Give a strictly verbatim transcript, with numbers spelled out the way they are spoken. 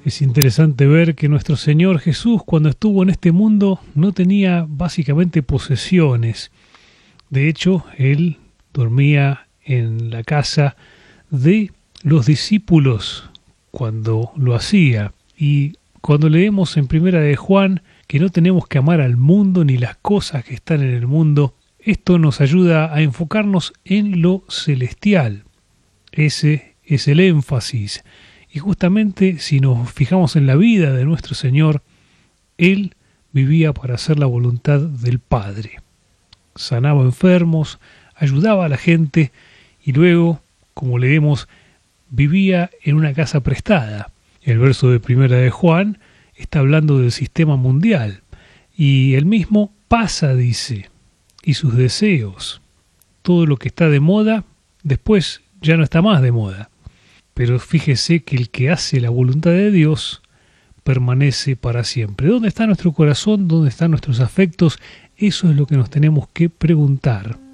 Es interesante ver que nuestro Señor Jesús, cuando estuvo en este mundo, no tenía básicamente posesiones. De hecho, Él dormía en la casa de los discípulos cuando lo hacía. Y cuando leemos en Primera de Juan que no tenemos que amar al mundo ni las cosas que están en el mundo, esto nos ayuda a enfocarnos en lo celestial. Ese es el énfasis. Y justamente si nos fijamos en la vida de nuestro Señor, Él vivía para hacer la voluntad del Padre. Sanaba enfermos, ayudaba a la gente y luego, como leemos, vivía en una casa prestada. El verso de Primera de Juan está hablando del sistema mundial y él mismo pasa, dice, y sus deseos. Todo lo que está de moda, después ya no está más de moda. Pero fíjese que el que hace la voluntad de Dios permanece para siempre. ¿Dónde está nuestro corazón? ¿Dónde están nuestros afectos? Eso es lo que nos tenemos que preguntar.